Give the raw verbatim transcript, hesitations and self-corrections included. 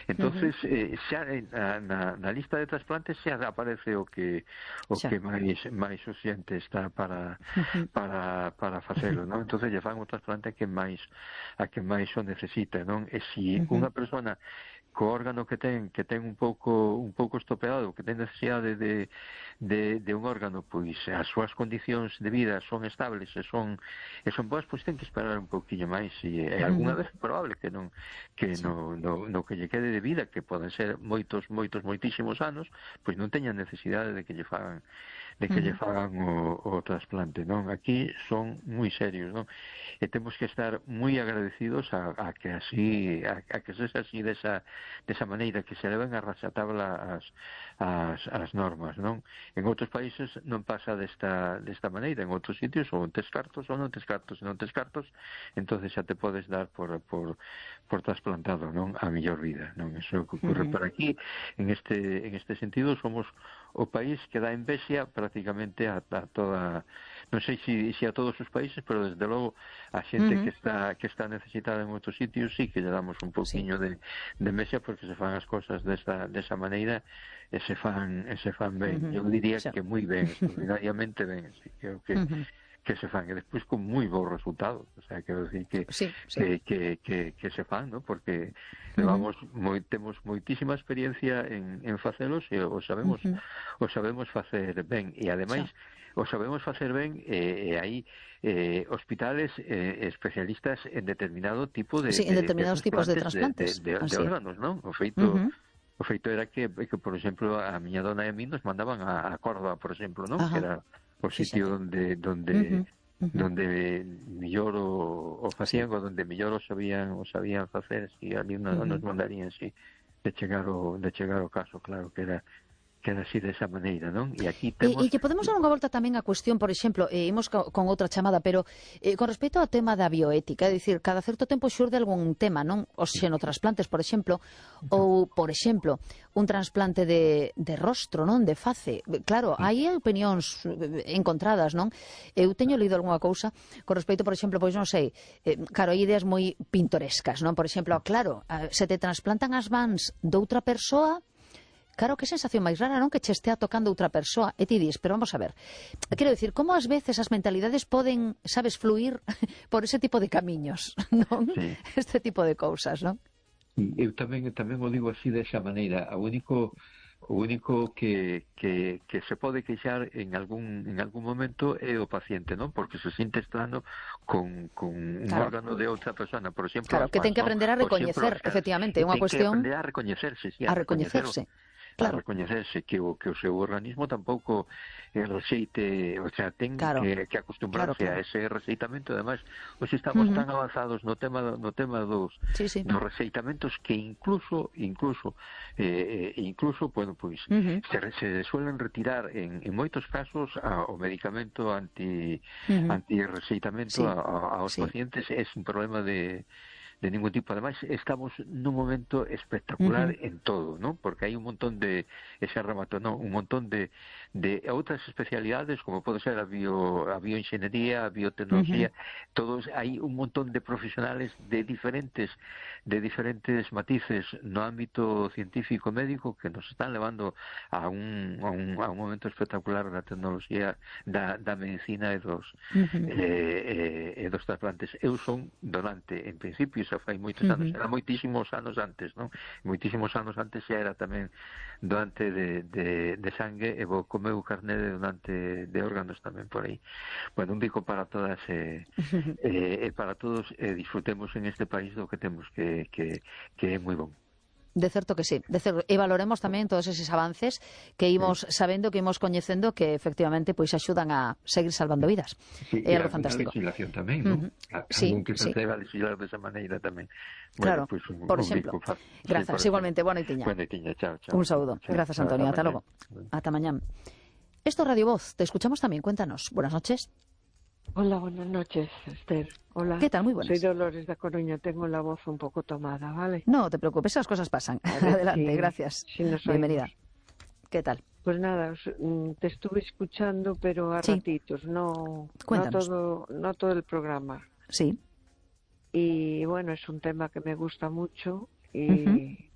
Entonces, uh-huh. eh, xa na, na, na lista de trasplantes xa aparece o que o xa. que máis máis urxente está para uh-huh. para para facelo, non? Entonces lle fan o trasplante a que máis a que máis o necesita, non? E se uh-huh. unha persona co órgano que ten que ten un pouco un pouco estropeado, que ten necesidade de, de, de un órgano, pois as súas condicións de vida son estables e son e son boas, pois ten que esperar un pouquiño máis e, e algunha vez é probable que non que sí. no, no, no que lle quede de vida, que poden ser moitos, moitos, moitísimos anos, pois non teñan necesidade de que lle fagan de que uh-huh. lle fagan o, o trasplante, non? Aquí son moi serios, non? E temos que estar moi agradecidos a, a que así a, a que sexa así desa desa maneira, que se leven a raxatabla as, as, as normas, non? En outros países non pasa desta, desta maneira, en outros sitios ou tes cartos ou non tes cartos, non tes cartos, entonces xa te podes dar por, por, por trasplantado, non? A mellor vida, non? Eso que ocurre uh-huh. por aquí, en este, en este sentido somos o país que dá envexa prácticamente a, a toda, non sei se si, si a todos os países, pero desde logo a xente uh-huh. que está que está necesitada en outros sitios sí que lle damos un pouquiño sí. de, de envexa, porque se fan as cosas desa, desa maneira e se fan, e se fan ben. Uh-huh. Eu diría sí. que moi ben, extraordinariamente ben, así, creo que uh-huh. que se fan, e despois con moi bons resultados, o sea, quero decir que, sí, sí. que, que, que, que se fan, ¿no? Porque levamos, uh-huh. moi, temos moitísima experiencia en, en facelos e o sabemos, uh-huh. o sabemos facer ben, e ademais sí. o sabemos facer ben, e, e hai eh, hospitales eh, especialistas en determinado tipo de, sí, en determinados de, de tipos de trasplantes de, de, de, de órganos, non? O feito uh-huh. o feito era que, que, por exemplo, a miña dona e a mí nos mandaban a, a Córdoba, por exemplo, non? Uh-huh. Que era o sitio sí, donde donde uh-huh, uh-huh. donde mellor o, o facían, sí. o donde mellor o sabían o sabían facer, si ali no, uh-huh. nos mandarían si de chegar o de chegar o caso, claro que era que era así desa maneira, non? E aquí temos... E, e que podemos dar unha volta tamén a cuestión, por exemplo, eh, imos co, con outra chamada, pero eh, con respecto ao tema da bioética, é dicir, cada certo tempo xurde algún tema, non? Os xenotrasplantes, por exemplo, ou, por exemplo, un trasplante de, de rostro, non? De face. Claro, hai opinións encontradas, non? Eu teño lido algunha cousa con respecto, por exemplo, pois non sei, eh, claro, hai ideas moi pintorescas, non? Por exemplo, claro, se te trasplantan as mans doutra persoa, claro, que sensación máis rara, non? Que che estea tocando outra persoa. E ti dis, pero vamos a ver. Quero dicir, como ás veces as mentalidades poden, sabes, fluir por ese tipo de camiños, non? Sí. Este tipo de cousas, non? Eu tamén tamén o digo así desa maneira. O único o único que, que, que se pode queixar en algún en algún momento é o paciente, non? Porque se siente estranho con, con un claro. órgano de outra persona, por exemplo. Claro, que ten que aprender a recoñecer, efectivamente, é unha cuestión... Ten que aprender a recoñecerse, sí, a, a recoñecerse. Claro. A recoñecerse que o, que o seu organismo tampouco eh, rexeite, o sea, ten claro. que, que acostumbrarse claro, claro. a ese rexeitamento. Ademais, hoxe estamos uh-huh. tan avanzados no tema no tema dos, sí, sí. dos rexeitamentos que incluso incluso eh, incluso, bueno, pois uh-huh. se, se suelen retirar en, en moitos casos a, o medicamento anti uh-huh. anti-rexeitamento sí. a, a, aos sí. pacientes. É un problema de de ningún tipo. Ademais, estamos nun momento espectacular uh-huh. en todo, ¿no? Porque hai un montón de, ese remato, ¿no? Un montón de, de outras especialidades, como pode ser a, bio, a bioingeniería, a biotecnología, uh-huh. todos, hai un montón de profesionales de diferentes de diferentes matices no ámbito científico médico que nos están levando a un, a un, a un momento espectacular da tecnología, da, da medicina e dos uh-huh. eh, eh, e dos trasplantes. Eu son donante, en principio, xa fai moitos anos, uh-huh. era moitísimos anos antes, non? Moitísimos anos antes xa era tamén donante de, de, de sangue, e vou co meu carné de donante de órganos tamén por aí. Bueno, un bico para todas e uh-huh. eh, para todos, e eh, disfrutemos en este país do que temos, que, que, que é moi bon. De certo que sí, de certo. E valoremos tamén todos eses avances que imos sabendo, que imos coñecendo, que efectivamente pois axudan a seguir salvando vidas. Sí, é algo fantástico. E a legislación tamén, non? Uh-huh. A, sí, que se sí. atreva a legislar desa maneira tamén. Claro, bueno, pues un, por un exemplo. Bico, Grazas, sí, igualmente. Boa noitiña. Boa noitiña, chao, chao. Un saúdo. Chao. Grazas, Antonio. Ata logo. Ata mañán. Esto es Radio Voz. Te escuchamos también. Cuéntanos. Buenas noches. Hola, buenas noches, Esther. Hola. ¿Qué tal? Muy buenas. Soy Dolores de Coruña, tengo la voz un poco tomada, ¿vale? No te preocupes, esas cosas pasan. Adelante, sí, gracias. Sí, bienvenida. ¿Qué tal? Pues nada, te estuve escuchando, pero a sí. ratitos, no, Cuéntanos. no todo, no todo el programa. Sí. Y bueno, es un tema que me gusta mucho y, uh-huh.